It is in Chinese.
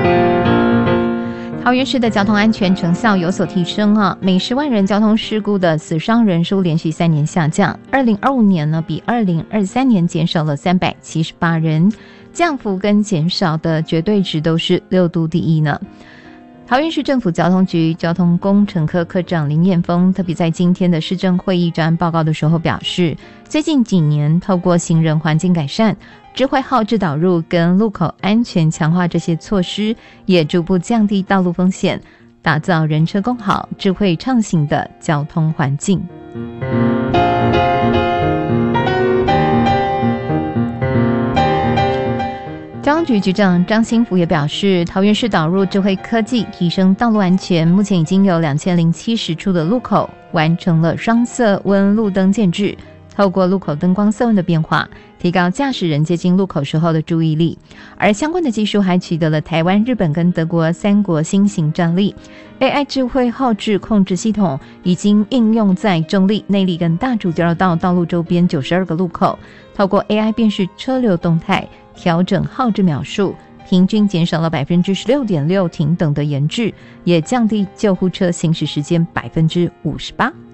桃园市的交通安全成效有所提升啊，每10万人交通事故的死伤人数连续3年下降，2025年呢比2023年减少了378人，降幅跟减少的绝对值都是6都第一呢。桃园市政府交通局交通工程科科长林彦峰特别在今天的市政会议专案报告的时候表示，最近几年透过行人环境改善、智慧号志导入跟路口安全强化这些措施，也逐步降低道路风险，打造人车共好、智慧畅行的交通环境。交通局局长张新福也表示，桃园市导入智慧科技，提升道路安全，目前已经有2070处的路口完成了双色温路灯建制，透过路口灯光色温的变化，提高驾驶人接近路口时候的注意力。而相关的技术还取得了台湾、日本跟德国3国新型战力。AI 智慧号志控制系统已经应用在中立、内壢跟大主交道道路周边92个路口，透过 AI 辨识车流动态，调整号志描述，平均减少了16.6停等的延滞，也降低救护车行驶时间58%。